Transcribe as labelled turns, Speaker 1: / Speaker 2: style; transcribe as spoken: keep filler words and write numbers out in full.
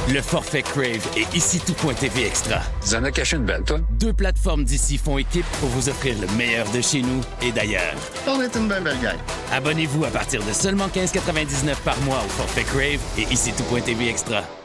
Speaker 1: Le forfait Crave et ici tout.tv Extra.
Speaker 2: Tu en as caché une belle, toi?
Speaker 1: Deux plateformes d'ici font équipe pour vous offrir le meilleur de chez nous et d'ailleurs.
Speaker 2: On est une belle belle gang.
Speaker 1: Abonnez-vous à partir de seulement quinze quatre-vingt-dix-neuf par mois au forfait Crave et ici tout.tv Extra.